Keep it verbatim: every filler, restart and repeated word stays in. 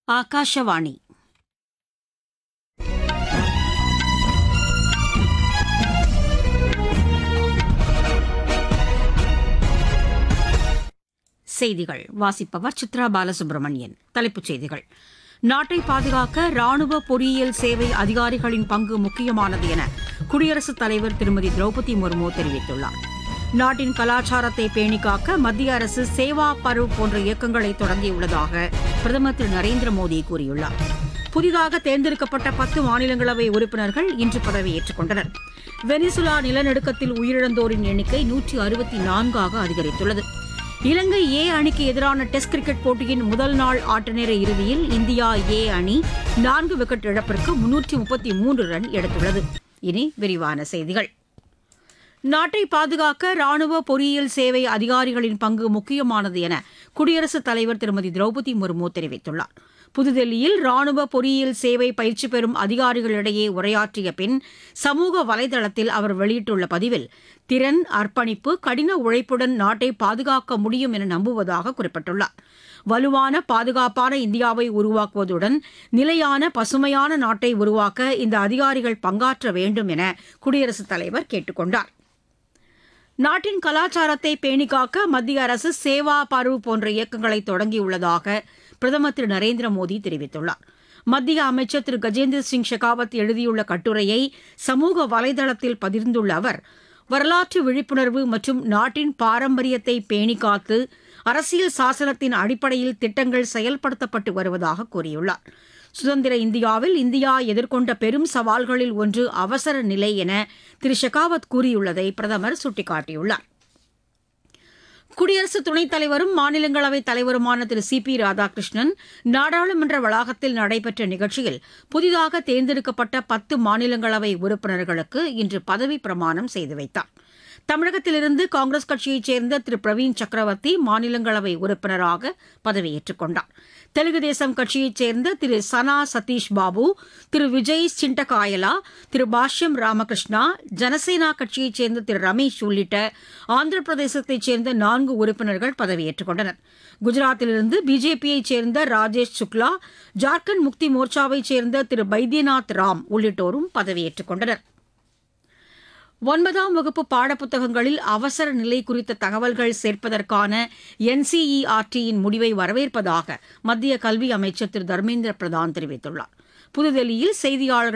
ಆಕಾಶವಾಣಿ செய்திகள் வாசிப்பவர் சித்ரா பாலசுப்ரமணியன். தலைப்புச் செய்திகள். நாட்டை பாதுகாக்க ராணுவ பொறியியல் சேவை அதிகாரிகளின் பங்கு முக்கியமானது என குடியரசுத் தலைவர் திருமதி திரௌபதி முர்மு தெரிவித்துள்ளார். நாட்டின் கலாச்சாரத்தை பேணிக்காக்க மத்திய அரசு சேவா பருவ் போன்ற இயக்கங்களை தொடங்கியுள்ளதாக பிரதமர் திரு நரேந்திர மோடி கூறியுள்ளார். புதிதாக தேர்ந்தெடுக்கப்பட்ட பத்து மாநிலங்களவை உறுப்பினர்கள் இன்று பதவியேற்றுக் கொண்டனர். வெனிசுலா நிலநடுக்கத்தில் உயிரிழந்தோரின் எண்ணிக்கை நூற்றி அறுபத்தி நான்காக அதிகரித்துள்ளது. இலங்கை ஏ அணிக்கு எதிரான டெஸ்ட் கிரிக்கெட் போட்டியின் முதல் நாள் ஆட்டநேர இறுதியில் இந்தியா ஏ அணி நான்கு விக்கெட் இழப்பிற்கு முன்னூற்றி முப்பத்தி மூன்று ரன் எடுத்துள்ளது. இனி விரிவான செய்திகள். நாட்டை பாதுகாக்க ராணுவ பொறியியல் சேவை அதிகாரிகளின் பங்கு முக்கியமானது என குடியரசுத் தலைவர் திருமதி திரௌபதி முர்மு தெரிவித்துள்ளார். புதுதில்லியில் ராணுவ பொறியியல் சேவை பயிற்சி பெறும் அதிகாரிகளிடையே உரையாற்றிய பின் சமூக வலைதளத்தில் அவர் வெளியிட்டுள்ள பதிவில், திறன், அர்ப்பணிப்பு, கடின உழைப்புடன் நாட்டை பாதுகாக்க முடியும் என நம்புவதாக குறிப்பிட்டுள்ளார். வலுவான பாதுகாப்பான இந்தியாவை உருவாக்குவதுடன் நிலையான பசுமையான நாட்டை உருவாக்க இந்த அதிகாரிகள் பங்காற்ற வேண்டும் என குடியரசுத் தலைவர் கேட்டுக் கொண்டார். நாட்டின் கலாச்சாரத்தை பேணிக்காக்க மத்திய அரசு சேவா பருவ் போன்ற இயக்கங்களை தொடங்கியுள்ளதாக பிரதமர் திரு நரேந்திர மோடி தெரிவித்துள்ளார். மத்திய அமைச்சர் திரு கஜேந்திர சிங் ஷெகாவத் எழுதியுள்ள கட்டுரையை சமூக வலைதளத்தில் பகிர்ந்துள்ள அவர், வரலாற்று விழிப்புணர்வு மற்றும் நாட்டின் பாரம்பரியத்தை பேணிக்காத்து அரசியல் சாசனத்தின் அடிப்படையில் திட்டங்கள் செயல்படுத்தப்பட்டு வருவதாக கூறியுள்ளார். சுதந்திர இந்தியாவில் இந்தியா எதிர்கொண்ட பெரும் சவால்களில் ஒன்று அவசர நிலை என திரு ஷெகாவத் கூறியுள்ளதை பிரதமர் சுட்டிக்காட்டியுள்ளார். குடியரசு துணைத் தலைவரும் மாநிலங்களவைத் தலைவருமான திரு சி பி ராதாகிருஷ்ணன் நாடாளுமன்ற வளாகத்தில் நடைபெற்ற நிகழ்ச்சியில் புதிதாக தேர்ந்தெடுக்கப்பட்ட பத்து மாநிலங்களவை உறுப்பினர்களுக்கு இன்று பதவிப் பிரமாணம் செய்து வைத்தார். தமிழகத்திலிருந்து காங்கிரஸ் கட்சியைச் சேர்ந்த திரு பிரவீன் சக்கரவர்த்தி மாநிலங்களவை உறுப்பினராக பதவியேற்றுக் கொண்டார். தெலுங்கு தேசம் கட்சியைச் சேர்ந்த திரு சனா சதீஷ் பாபு, திரு விஜய் சிண்டகாயலா, திரு பாஷ்யம் ராமகிருஷ்ணா, ஜனசேனா கட்சியைச் சேர்ந்த திரு ரமேஷ் உள்ளிட்ட ஆந்திர பிரதேசத்தைச் சேர்ந்த நான்கு உறுப்பினர்கள் பதவியேற்றுக் கொண்டனர். குஜராத்திலிருந்து பிஜேபியைச் சேர்ந்த ராஜேஷ் சுக்லா, ஜார்க்கண்ட் முக்தி மோர்ச்சாவைச் சேர்ந்த திரு பைத்யநாத் ராம் உள்ளிட்டோரும் பதவியேற்றுக் கொண்டனர். ஒன்பதாம் வகுப்பு பாடப்புத்தகங்களில் அவசர நிலை குறித்த தகவல்கள் சேர்ப்பதற்கான என் சி இ ஆர் டியின் முடிவை வரவேற்பதாக மத்திய கல்வி அமைச்சர் திரு தர்மேந்திர பிரதான் தெரிவித்துள்ளார். புதுதில்லியில் செய்தியாளர்கள்